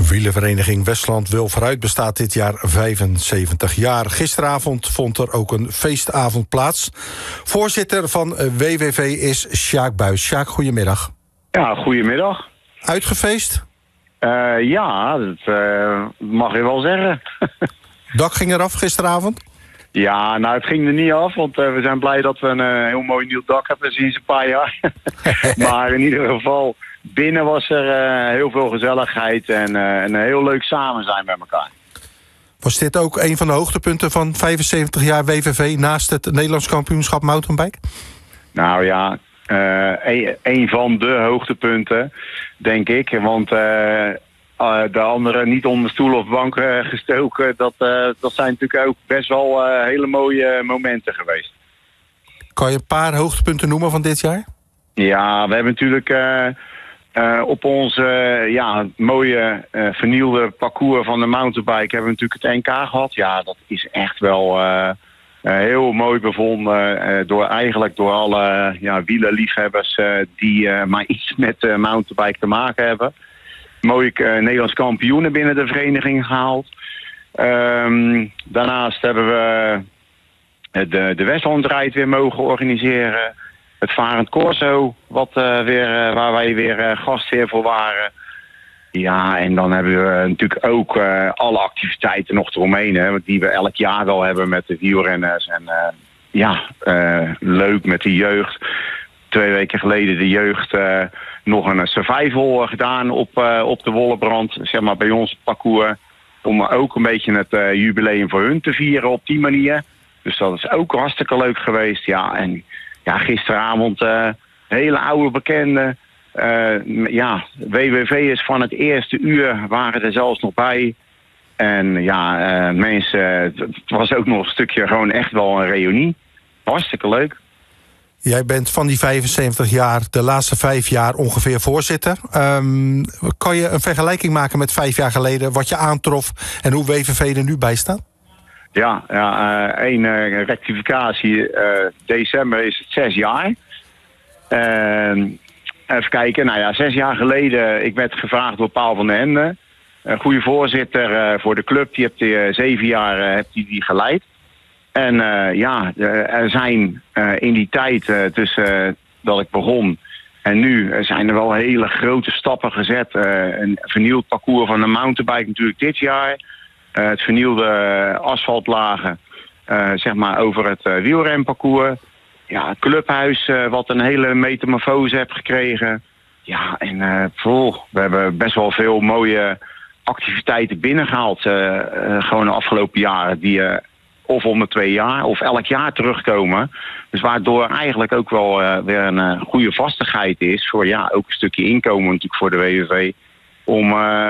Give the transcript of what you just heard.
Wielervereniging Westland Wil Vooruit bestaat dit jaar 75 jaar. Gisteravond vond er ook een feestavond plaats. Voorzitter van WWV is Sjaak Buis. Sjaak, goedemiddag. Ja, goedemiddag. Uitgefeest? Ja, dat mag je wel zeggen. Dak ging eraf gisteravond? Ja, nou het ging er niet af, want we zijn blij dat we een heel mooi nieuw dak hebben sinds een paar jaar. Maar in ieder geval, binnen was er heel veel gezelligheid en een heel leuk samen zijn met elkaar. Was dit ook een van de hoogtepunten van 75 jaar WVV naast het Nederlands kampioenschap mountainbike? Nou ja, een van de hoogtepunten, denk ik. Want de anderen niet onder stoel of bank gestoken, dat zijn natuurlijk ook best wel hele mooie momenten geweest. Kan je een paar hoogtepunten noemen van dit jaar? Ja, we hebben natuurlijk op ons mooie vernieuwde parcours van de mountainbike hebben we natuurlijk het NK gehad. Ja, dat is echt wel heel mooi bevonden door alle wielerliefhebbers die maar iets met mountainbike te maken hebben. Mooi Nederlands kampioenen binnen de vereniging gehaald. Daarnaast hebben we de Westlandrijd weer mogen organiseren. Het Varend Corso, waar wij weer gastheer voor waren. Ja, en dan hebben we natuurlijk ook alle activiteiten nog eromheen, hè, die we elk jaar wel hebben met de wielrenners. En leuk met de jeugd. 2 weken geleden de jeugd nog een survival gedaan op de Wollebrand, zeg maar bij ons parcours. Om ook een beetje het jubileum voor hun te vieren op die manier. Dus dat is ook hartstikke leuk geweest. Ja, en ja, gisteravond hele oude bekenden. WWV is van het eerste uur waren er zelfs nog bij. En ja, mensen, het was ook nog een stukje gewoon echt wel een reunie. Hartstikke leuk. Jij bent van die 75 jaar de laatste 5 jaar ongeveer voorzitter. Kan je een vergelijking maken met 5 jaar geleden, wat je aantrof en hoe WVV er nu bij staat? Ja, één rectificatie. December is het 6 jaar. Even kijken, nou ja, 6 jaar geleden, ik werd gevraagd door Paul van den Ende. Een goede voorzitter voor de club, die hebt 7 jaar die geleid. En er zijn in die tijd tussen dat ik begon en nu zijn er wel hele grote stappen gezet. Een vernieuwd parcours van de mountainbike natuurlijk dit jaar. Het vernieuwde asfaltlagen, zeg maar over het wielrenparcours. Ja, het clubhuis wat een hele metamorfose heeft gekregen. Ja, en we hebben best wel veel mooie activiteiten binnengehaald. Gewoon de afgelopen jaren die of om de 2 jaar of elk jaar terugkomen. Dus waardoor eigenlijk ook wel weer een goede vastigheid is voor ook een stukje inkomen natuurlijk voor de WWV. Om